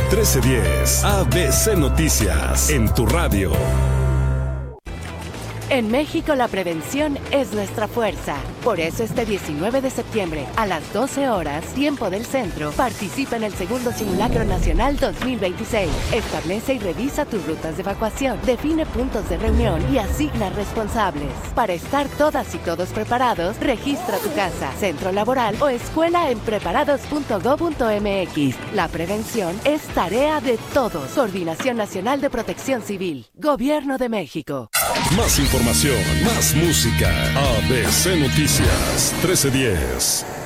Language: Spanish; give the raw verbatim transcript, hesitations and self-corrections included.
trece diez, A B C Noticias, en tu radio. En México la prevención es nuestra fuerza. Por eso este diecinueve de septiembre, a las doce horas, tiempo del centro, participa en el segundo Simulacro Nacional dos mil veintiséis. Establece y revisa tus rutas de evacuación, define puntos de reunión y asigna responsables. Para estar todas y todos preparados, registra tu casa, centro laboral o escuela en preparados punto gob punto eme equis. La prevención es tarea de todos. Coordinación Nacional de Protección Civil. Gobierno de México. Más información, más música. A B C Noticias, trece diez.